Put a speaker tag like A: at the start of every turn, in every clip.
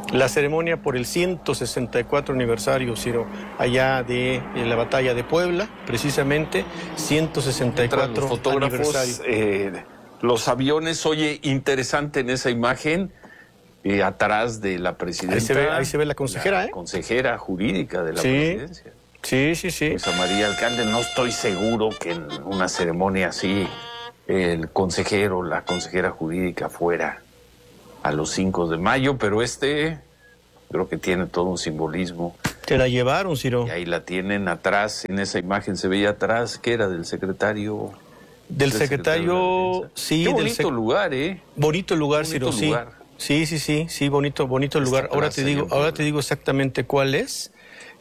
A: la ceremonia por el 164 aniversario, Ciro, allá de la batalla de Puebla, precisamente, 164
B: los fotógrafos,
A: aniversario.
B: Los aviones, oye, interesante en esa imagen, atrás de la presidenta.
A: Ahí se ve la consejera,
B: la consejera jurídica de la presidencia.
A: Sí.
B: Luisa María Alcalde. No estoy seguro que en una ceremonia así el consejero, la consejera jurídica fuera a los 5 de mayo, pero creo que tiene todo un simbolismo.
A: Te la llevaron, Ciro.
B: Y ahí la tienen atrás, en esa imagen se veía atrás, que era del secretario.
A: Del secretario, sí.
B: Qué bonito lugar, ¿eh?
A: Bonito lugar, Ciro, sí. Sí, bonito lugar. Ahora te digo exactamente cuál es.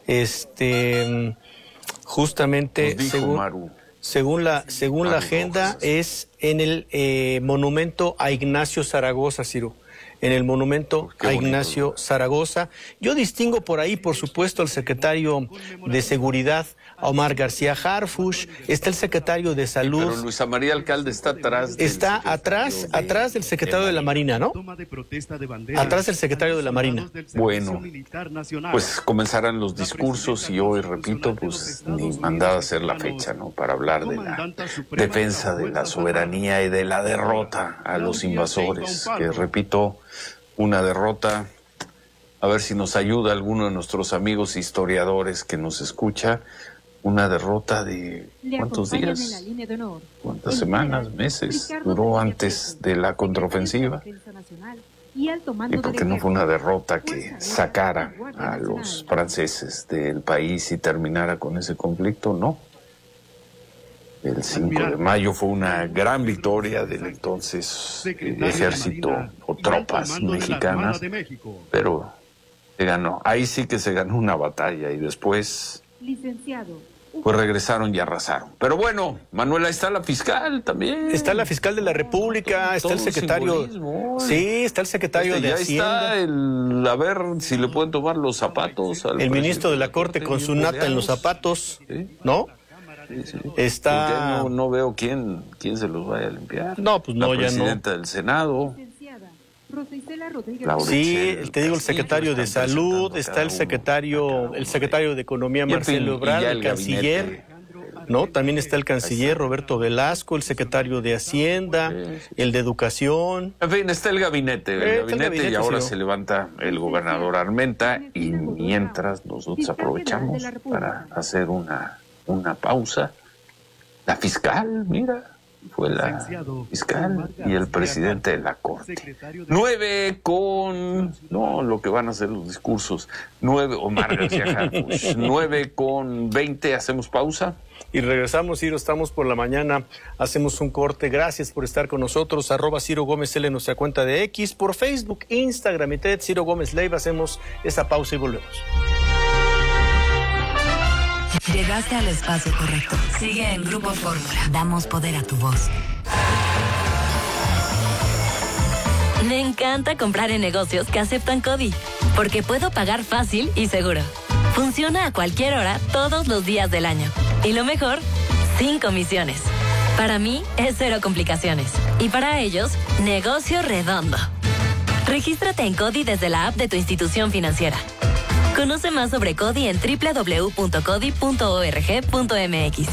A: Justamente, según la agenda, es en el monumento a Ignacio Zaragoza, Ciro. En el monumento a Ignacio Zaragoza. Yo distingo por ahí, por supuesto, al secretario de Seguridad, Omar García Harfuch, está el secretario de Salud.
B: Pero Luisa María Alcalde está atrás.
A: Está atrás del secretario de la Marina, ¿no? Atrás del secretario de la Marina.
B: Bueno, pues comenzarán los discursos y hoy, repito, pues ni mandada a ser la fecha, ¿no? Para hablar de la defensa de la soberanía y de la derrota a los invasores, que repito, una derrota. A ver si nos ayuda alguno de nuestros amigos historiadores que nos escucha. Una derrota de ¿cuántos días? ¿Cuántas semanas, meses duró antes de la contraofensiva? Y porque no fue una derrota que sacara a los franceses del país y terminara con ese conflicto, no. El 5 de mayo fue una gran victoria del entonces ejército o tropas mexicanas, pero se ganó. Ahí sí que se ganó una batalla y después pues regresaron y arrasaron. Pero bueno, Manuela, está la fiscal también.
A: Está la fiscal de la República, está el secretario. Sí, está el secretario de Hacienda.
B: A ver si le pueden tomar los zapatos.
A: El ministro de la Corte con su nata en los zapatos, ¿no?
B: Sí.
A: Está...
B: No veo quién se los vaya a limpiar.
A: No, pues no, ya no.
B: La presidenta del Senado.
A: Sí, te digo, el secretario de Salud, está el secretario de Economía, Marcelo Ebrard, el canciller, ¿no? También está el canciller Roberto Velasco, el secretario de Hacienda, el de Educación.
B: En fin, está el gabinete, y ahora se levanta el gobernador Armenta y mientras nosotros aprovechamos para hacer una pausa. La fiscal, mira, fue la fiscal y el presidente de la Corte. 9:00, no, lo que van a ser los discursos. Omar García Harfuch. 9:20, hacemos pausa.
A: Y regresamos, Ciro, estamos por la mañana, hacemos un corte. Gracias por estar con nosotros. @Ciro Gómez L en nuestra cuenta de X, por Facebook, Instagram y TED, Ciro Gómez Leiva. Hacemos esa pausa y volvemos.
C: Llegaste al espacio correcto. Sigue en Grupo Fórmula. Damos poder a tu voz.
D: Me encanta comprar en negocios que aceptan CODI, porque puedo pagar fácil y seguro. Funciona a cualquier hora, todos los días del año. Y lo mejor, sin comisiones. Para mí, es cero complicaciones. Y para ellos, negocio redondo. Regístrate en CODI desde la app de tu institución financiera. Conoce más sobre CODI en www.codi.org.mx.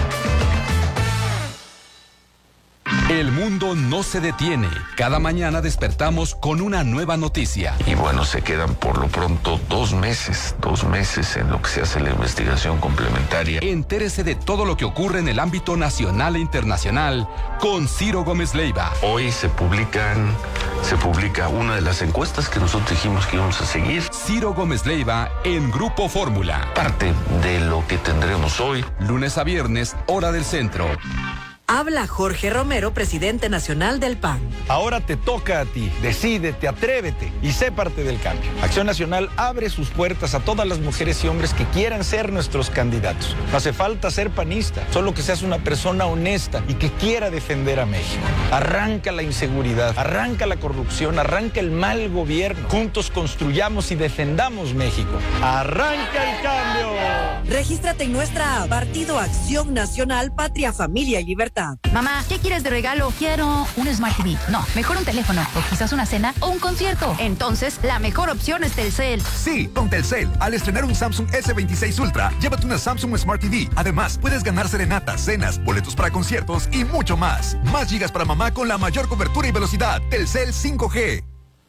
E: El mundo no se detiene. Cada mañana despertamos con una nueva noticia.
B: Y bueno, se quedan por lo pronto 2 meses en lo que se hace la investigación complementaria.
E: Entérese de todo lo que ocurre en el ámbito nacional e internacional con Ciro Gómez Leiva.
B: Hoy se publica una de las encuestas que nosotros dijimos que íbamos a seguir.
E: Ciro Gómez Leiva en Grupo Fórmula.
B: Parte de lo que tendremos hoy.
E: Lunes a viernes, hora del centro.
C: Habla Jorge Romero, presidente nacional del PAN.
F: Ahora te toca a ti. Decídete, atrévete y sé parte del cambio. Acción Nacional abre sus puertas a todas las mujeres y hombres que quieran ser nuestros candidatos. No hace falta ser panista, solo que seas una persona honesta y que quiera defender a México. Arranca la inseguridad, arranca la corrupción, arranca el mal gobierno. Juntos construyamos y defendamos México. ¡Arranca el cambio!
C: Regístrate en nuestra app, Partido Acción Nacional, Patria, Familia y Libertad.
G: oferta.
H: Mamá, ¿qué quieres de regalo? Quiero un Smart TV. No, mejor un teléfono, o quizás una cena o un concierto. Entonces, la mejor opción es Telcel.
I: Sí, con Telcel, al estrenar un Samsung S26 Ultra, llévate una Samsung Smart TV. Además, puedes ganar serenatas, cenas, boletos para conciertos y mucho más. Más gigas para mamá con la mayor cobertura y velocidad. Telcel 5G.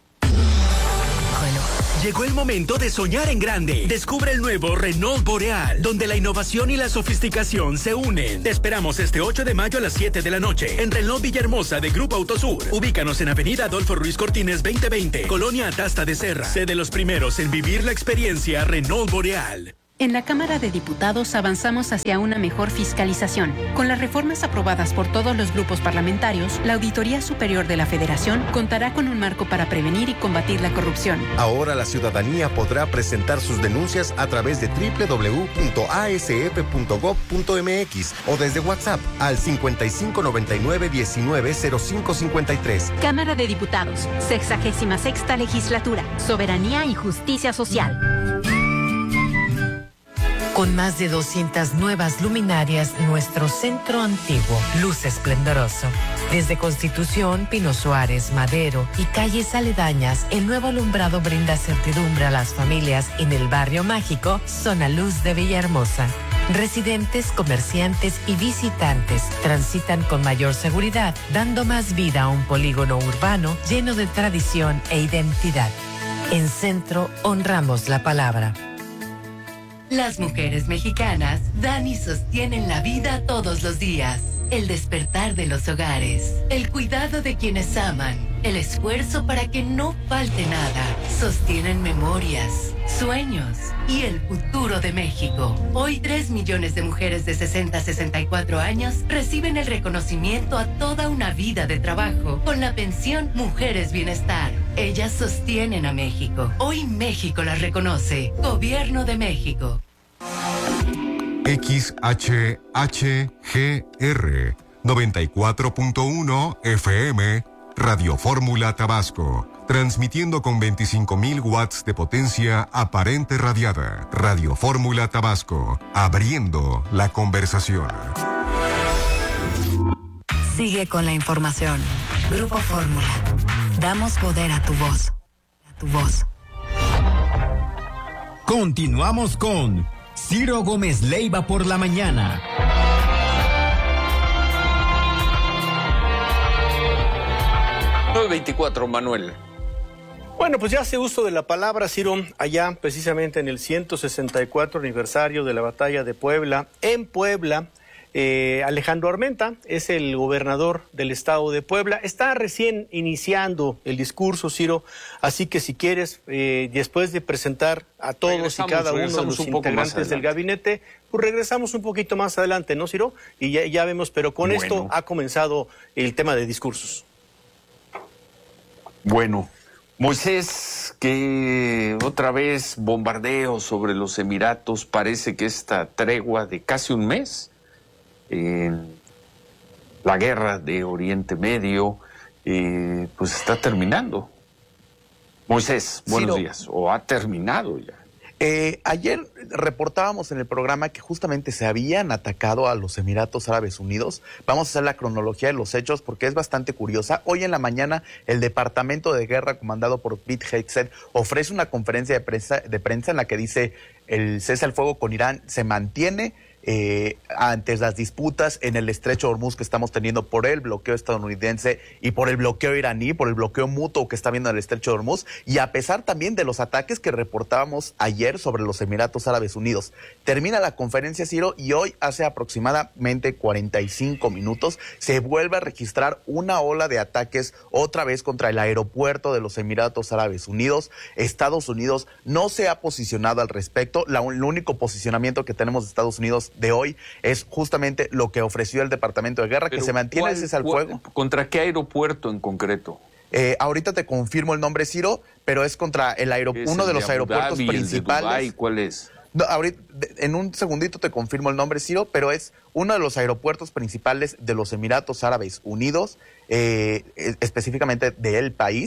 J: Llegó el momento de soñar en grande. Descubre el nuevo Renault Boreal, donde la innovación y la sofisticación se unen. Te esperamos este 8 de mayo a las 7 de la noche en Renault Villahermosa de Grupo Autosur. Ubícanos en Avenida Adolfo Ruiz Cortines 2020, Colonia Atasta de Serra. Sé de los primeros en vivir la experiencia Renault Boreal.
K: En la Cámara de Diputados avanzamos hacia una mejor fiscalización. Con las reformas aprobadas por todos los grupos parlamentarios, la Auditoría Superior de la Federación contará con un marco para prevenir y combatir la corrupción.
L: Ahora la ciudadanía podrá presentar sus denuncias a través de www.asf.gov.mx o desde WhatsApp al 5599-190553.
K: Cámara de Diputados, 66ª Legislatura, Soberanía y Justicia Social.
M: Con más de 200 nuevas luminarias, nuestro centro antiguo luce esplendoroso. Desde Constitución, Pino Suárez, Madero y calles aledañas, el nuevo alumbrado brinda certidumbre a las familias en el barrio mágico Zona Luz de Villahermosa. Residentes, comerciantes y visitantes transitan con mayor seguridad, dando más vida a un polígono urbano lleno de tradición e identidad. En Centro honramos la palabra.
C: Las mujeres mexicanas dan y sostienen la vida todos los días. El despertar de los hogares, el cuidado de quienes aman, el esfuerzo para que no falte nada. Sostienen memorias, sueños y el futuro de México. Hoy 3 millones de mujeres de 60 a 64 años reciben el reconocimiento a toda una vida de trabajo con la pensión Mujeres Bienestar. Ellas sostienen a México. Hoy México las reconoce. Gobierno de México.
N: XHHGR 94.1 FM Radio Fórmula Tabasco, transmitiendo con 25.000 watts de potencia aparente radiada. Radio Fórmula Tabasco, abriendo la conversación.
C: Sigue con la información. Grupo Fórmula. Damos poder a tu voz. A tu voz.
O: Continuamos con Ciro Gómez Leiva por la mañana.
B: .24, Manuel.
A: Bueno, pues ya hace uso de la palabra, Ciro, allá precisamente en el 164 aniversario de la batalla de Puebla. En Puebla, Alejandro Armenta es el gobernador del estado de Puebla. Está recién iniciando el discurso, Ciro, así que si quieres, después de presentar a todos y cada uno de los integrantes del gabinete, pues regresamos un poquito más adelante, ¿no, Ciro? Y ya vemos, pero con esto ha comenzado el tema de discursos.
B: Bueno, Moisés, que otra vez bombardeo sobre los Emiratos, parece que esta tregua de casi un mes en la guerra de Oriente Medio, pues está terminando. Moisés, buenos días, o ha terminado ya.
P: Ayer reportábamos en el programa que justamente se habían atacado a los Emiratos Árabes Unidos. Vamos a hacer la cronología de los hechos porque es bastante curiosa. Hoy en la mañana el Departamento de Guerra comandado por Pete Hegseth ofrece una conferencia de prensa en la que dice el cese al fuego con Irán se mantiene ante las disputas en el estrecho de Hormuz que estamos teniendo por el bloqueo estadounidense y por el bloqueo iraní, por el bloqueo mutuo que está habiendo en el estrecho de Hormuz, y a pesar también de los ataques que reportábamos ayer sobre los Emiratos Árabes Unidos. Termina la conferencia, Ciro, y hoy hace aproximadamente 45 minutos se vuelve a registrar una ola de ataques otra vez contra el aeropuerto de los Emiratos Árabes Unidos. Estados Unidos no se ha posicionado al respecto. El único posicionamiento que tenemos de Estados Unidos de hoy es justamente lo que ofreció el Departamento de Guerra, que se mantiene el cese al fuego.
B: ¿Contra qué aeropuerto en concreto?
P: Ahorita te confirmo el nombre, Ciro, pero es contra uno de los aeropuertos principales.
B: ¿El de Dubái, cuál es?
P: No, ahorita, en un segundito te confirmo el nombre, Ciro, pero es uno de los aeropuertos principales de los Emiratos Árabes Unidos, específicamente del país.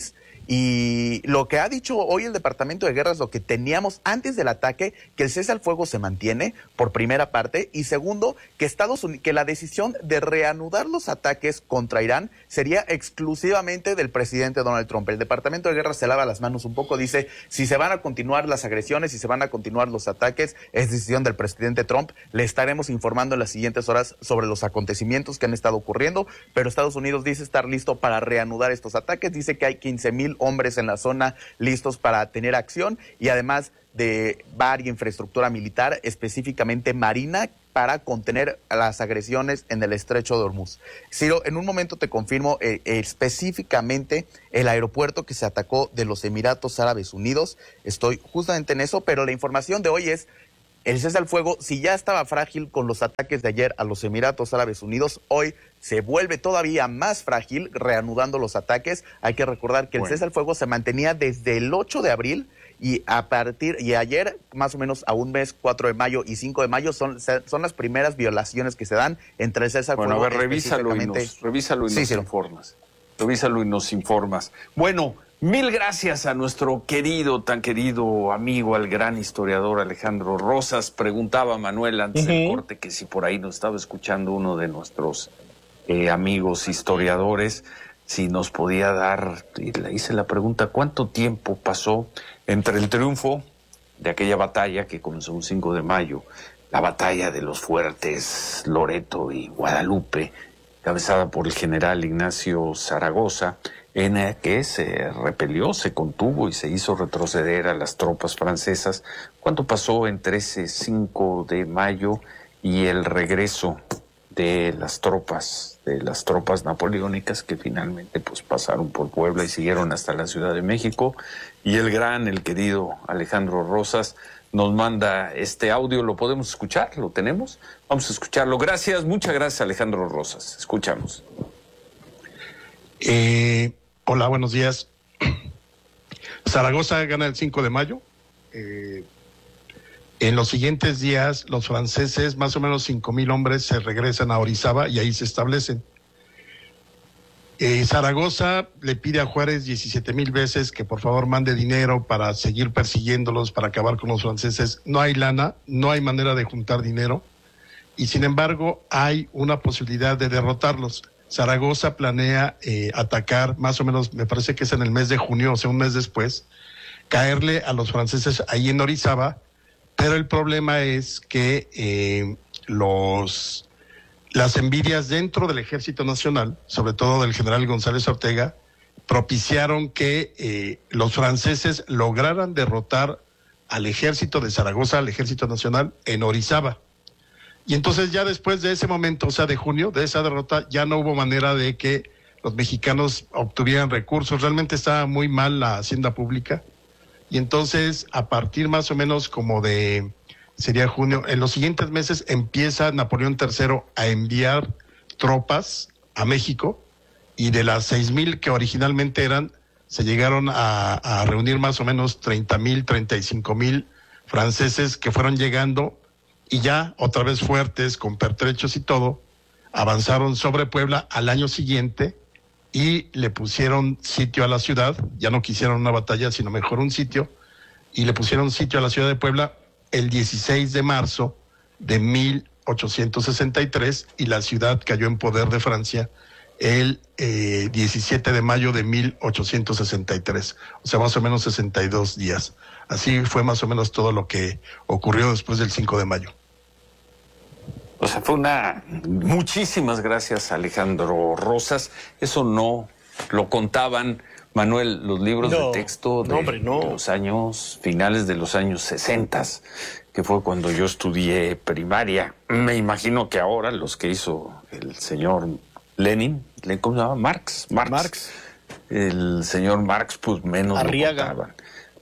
P: Y lo que ha dicho hoy el Departamento de Guerra es lo que teníamos antes del ataque, que el cese al fuego se mantiene, por primera parte, y segundo, que la decisión de reanudar los ataques contra Irán sería exclusivamente del presidente Donald Trump. El Departamento de Guerra se lava las manos un poco, dice, si se van a continuar las agresiones, si se van a continuar los ataques, es decisión del presidente Trump. Le estaremos informando en las siguientes horas sobre los acontecimientos que han estado ocurriendo, pero Estados Unidos dice estar listo para reanudar estos ataques, dice que hay 15,000 hombres en la zona listos para tener acción y además de varia infraestructura militar, específicamente marina, para contener las agresiones en el estrecho de Hormuz. Ciro, en un momento te confirmo específicamente el aeropuerto que se atacó de los Emiratos Árabes Unidos. Estoy justamente en eso, pero la información de hoy es el cese al fuego. Si ya estaba frágil con los ataques de ayer a los Emiratos Árabes Unidos, hoy se vuelve todavía más frágil reanudando los ataques. Hay que recordar que el cese al fuego se mantenía desde el 8 de abril y ayer, más o menos a un mes, 4 de mayo y 5 de mayo, son las primeras violaciones que se dan entre el cese al fuego.
B: Bueno, a ver, revísalo y nos informas. Revísalo y nos informas. Bueno, mil gracias a nuestro tan querido amigo, al gran historiador Alejandro Rosas. Preguntaba Manuel antes del corte que si por ahí nos estaba escuchando uno de nuestros amigos historiadores, si nos podía dar, y le hice la pregunta, ¿cuánto tiempo pasó entre el triunfo de aquella batalla que comenzó un 5 de mayo, la batalla de los fuertes Loreto y Guadalupe, encabezada por el general Ignacio Zaragoza, en el que se repelió, se contuvo y se hizo retroceder a las tropas francesas? ¿Cuánto pasó entre ese 5 de mayo y el regreso de las tropas napoleónicas que finalmente pues pasaron por Puebla y siguieron hasta la Ciudad de México? Y el querido Alejandro Rosas nos manda este audio. ¿Lo podemos escuchar? ¿Lo tenemos? Vamos a escucharlo. Gracias, muchas gracias, Alejandro Rosas. Escuchamos.
G: Hola, buenos días. Zaragoza gana el 5 de mayo. En los siguientes días, los franceses, más o menos 5,000 hombres, se regresan a Orizaba y ahí se establecen. Zaragoza le pide a Juárez 17,000 veces que por favor mande dinero para seguir persiguiéndolos, para acabar con los franceses. No hay lana, no hay manera de juntar dinero y sin embargo hay una posibilidad de derrotarlos. Zaragoza planea atacar, más o menos, me parece que es en el mes de junio, o sea, un mes después, caerle a los franceses ahí en Orizaba, pero el problema es que las envidias dentro del Ejército Nacional, sobre todo del general González Ortega, propiciaron que los franceses lograran derrotar al ejército de Zaragoza, al Ejército Nacional, en Orizaba. Y entonces ya después de ese momento, o sea, de junio, de esa derrota, ya no hubo manera de que los mexicanos obtuvieran recursos. Realmente estaba muy mal la hacienda pública. Y entonces, a partir más o menos como de, sería junio, en los siguientes meses empieza Napoleón III a enviar tropas a México, y de las 6,000 que originalmente eran, se llegaron a reunir más o menos 30,000, 35,000 franceses que fueron llegando, y ya otra vez fuertes, con pertrechos y todo, avanzaron sobre Puebla al año siguiente y le pusieron sitio a la ciudad. Ya no quisieron una batalla, sino mejor un sitio, y le pusieron sitio a la ciudad de Puebla el 16 de marzo de 1863, y la ciudad cayó en poder de Francia el 17 de mayo de 1863, o sea, más o menos 62 días. Así fue más o menos todo lo que ocurrió después del 5 de mayo.
B: O sea, muchísimas gracias, Alejandro Rosas. Eso no lo contaban, Manuel, los libros de texto de los años, finales de los años 60, que fue cuando yo estudié primaria. Me imagino que ahora los que hizo el señor Lenin, ¿cómo se llama? Marx. El señor Marx, pues menos
A: Arriaga.
B: lo contaban.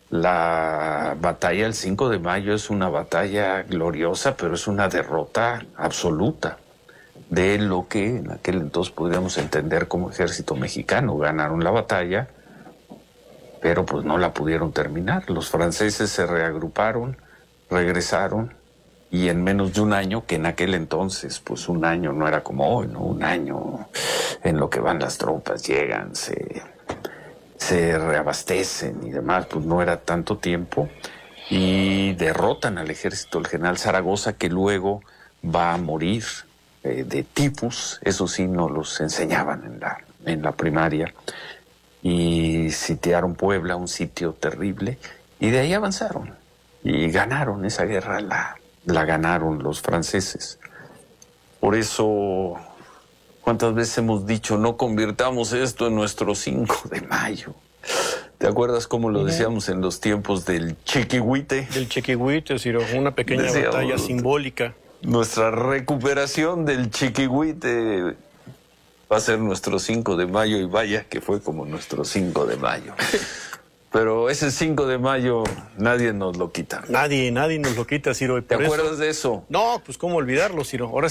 B: La batalla del 5 de mayo es una batalla gloriosa, pero es una derrota absoluta de lo que en aquel entonces podríamos entender como ejército mexicano. Ganaron la batalla, pero pues no la pudieron terminar. Los franceses se reagruparon, regresaron, y en menos de un año, que en aquel entonces, pues un año no era como hoy, ¿no? Un año en lo que van las tropas, llegan, se reabastecen y demás, pues no era tanto tiempo, y derrotan al ejército del general Zaragoza, que luego va a morir de tifus. Eso sí, no los enseñaban en la primaria, y sitiaron Puebla, un sitio terrible, y de ahí avanzaron y ganaron esa guerra, la ganaron los franceses. Por eso, ¿cuántas veces hemos dicho, no convirtamos esto en nuestro 5 de mayo? ¿Te acuerdas cómo lo decíamos en los tiempos del Chiquihuite?
A: Del Chiquihuite, Ciro, una pequeña batalla simbólica.
B: Nuestra recuperación del Chiquihuite va a ser nuestro 5 de mayo, y vaya que fue como nuestro 5 de mayo. Pero ese 5 de mayo nadie nos lo quita.
A: Nadie nos lo quita, Ciro.
B: ¿Te acuerdas de eso?
A: No, pues cómo olvidarlo, Ciro. Ahora